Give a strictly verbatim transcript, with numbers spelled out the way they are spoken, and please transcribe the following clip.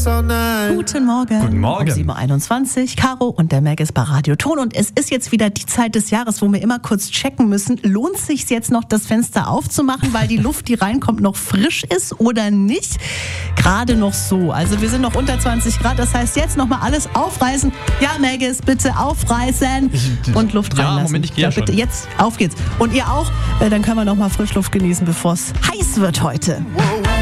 so nice. Guten Morgen. Guten Morgen. Um sieben Uhr einundzwanzig. Caro und der Mac ist bei Radio Ton. Und es ist jetzt wieder die Zeit des Jahres, wo wir immer kurz checken müssen, lohnt es sich jetzt noch, das Fenster aufzumachen, weil die Luft, die reinkommt, noch frisch ist oder nicht? Gerade noch so. Also wir sind noch unter zwanzig Grad. Das heißt, jetzt nochmal alles aufreißen. Ja, Maggis, bitte aufreißen und Luft Ja, reinlassen. Moment, ich gehe ja bitte, schon. jetzt, auf geht's. Und ihr auch. Äh, dann können wir nochmal Frischluft genießen, bevor es heiß wird heute. Wow, wow.